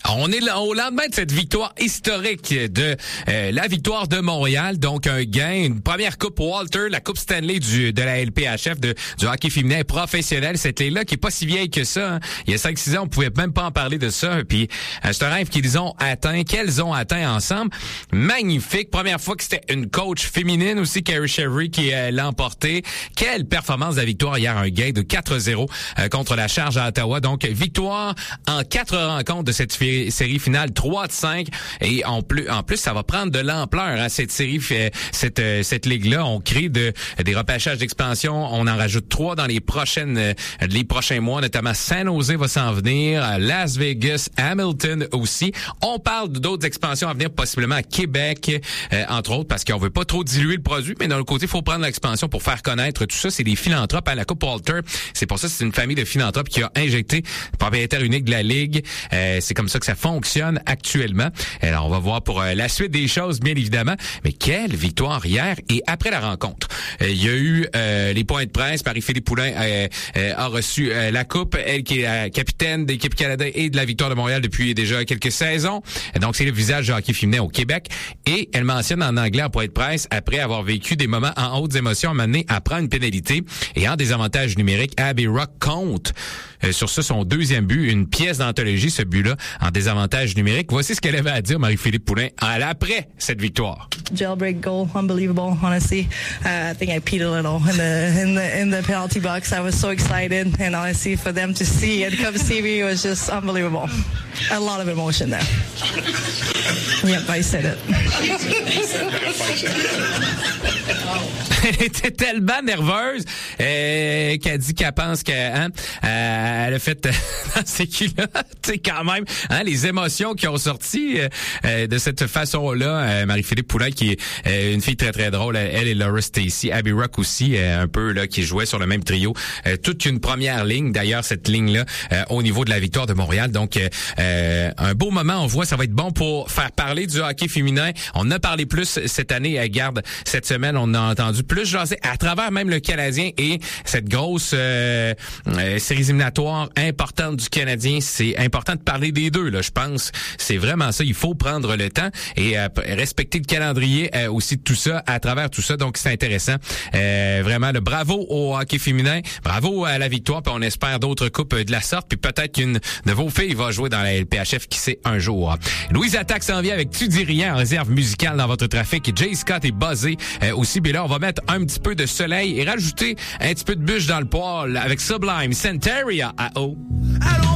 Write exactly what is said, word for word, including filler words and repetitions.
On est là, au lendemain de cette victoire historique de euh, la victoire de Montréal. Donc, un gain, une première coupe Walter, la coupe Stanley du de la L P H F, de, du hockey féminin professionnel. Cette ligue-là qui est pas si vieille que ça. Hein. Il y a cinq six ans, on pouvait même pas en parler de ça. Puis, euh, c'est un rêve qu'ils ont atteint, qu'elles ont atteint ensemble. Magnifique. Première fois que c'était une coach féminine aussi, Carrie Sherry, qui euh, l'a emporté. Quelle performance de la victoire hier. Un gain de quatre zéro euh, contre la Charge à Ottawa. Donc, victoire en quatre rencontres de cette série finale, trois de cinq, et en plus, en plus, ça va prendre de l'ampleur, hein, cette série, cette cette ligue-là. On crée de des repêchages d'expansion, on en rajoute trois dans les prochaines, les prochains mois, notamment San Jose va s'en venir, Las Vegas, Hamilton aussi. On parle d'autres expansions à venir, possiblement à Québec, euh, entre autres, parce qu'on veut pas trop diluer le produit, mais d'un autre côté, il faut prendre l'expansion pour faire connaître tout ça. C'est des philanthropes à la Coupe Walter. C'est pour ça que c'est une famille de philanthropes qui a injecté le propriétaire unique de la Ligue. Euh, c'est comme ça que ça fonctionne actuellement. Alors, on va voir pour euh, la suite des choses, bien évidemment. Mais quelle victoire hier et après la rencontre. Euh, il y a eu euh, les points de presse. Marie-Philippe Poulin euh, euh, a reçu euh, la coupe. Elle qui est la capitaine de l'équipe Canada et de la victoire de Montréal depuis déjà quelques saisons. Donc, c'est le visage du hockey féminin au Québec. Et elle mentionne en anglais en point de presse, après avoir vécu des moments en hautes émotions, amené à prendre une pénalité et en désavantage numérique, Abby Rock compte euh, sur ce son deuxième but, une pièce d'anthologie, ce but-là, en désavantage numérique. Voici ce qu'elle avait à dire, Marie-Philippe Poulin, à l'après cette victoire. Jailbreak goal, unbelievable, honestly. Uh, I think I peed a little in the, in the, in the penalty box. I was so excited, and honestly, for them to see and come see me was just unbelievable. A lot of emotion there. Yep, I said it. Elle était tellement nerveuse euh, qu'elle dit qu'elle pense qu'elle hein, euh, elle a fait dans ses culottes, tu sais, quand même, hein, les émotions qui ont sorti euh, de cette façon-là. Euh, Marie-Philippe Poulin, qui est euh, une fille très très drôle, elle et Laura Stacey, Abby Rock aussi, euh, un peu là, qui jouait sur le même trio. Euh, toute une première ligne, d'ailleurs, cette ligne-là, euh, au niveau de la victoire de Montréal. Donc, euh, un beau moment, on voit, ça va être bon pour faire parler du hockey féminin. On a parlé plus cette année, à Garde, cette semaine, on a entendu plus jaser à travers même le Canadien et cette grosse euh, euh, série éliminatoire importante du Canadien. C'est important de parler des deux, là, je pense. C'est vraiment ça. Il faut prendre le temps et euh, respecter le calendrier euh, aussi de tout ça, à travers tout ça. Donc, c'est intéressant. Euh, vraiment, le bravo au hockey féminin. Bravo à la victoire. Puis on espère d'autres coupes de la sorte. Puis peut-être qu'une de vos filles va jouer dans la L P H F, qui sait, un jour. Louise Attaque s'en vient avec Tu dis rien en réserve musicale dans votre trafic. Jay Scott est buzzé euh, aussi. Mais là, on va mettre un petit peu de soleil et rajouter un petit peu de bûche dans le poêle avec Sublime, Santeria à eau.